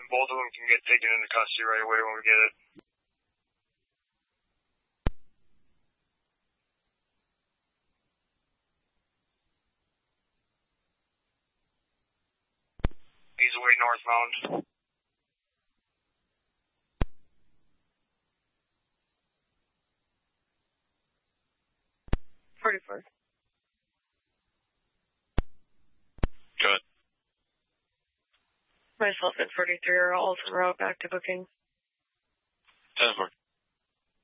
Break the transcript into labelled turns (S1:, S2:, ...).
S1: both of them can get taken into custody right away when we get it. He's away northbound.
S2: 44.
S3: Good.
S2: Myself and 43 are all en route back to booking.
S3: 10-4.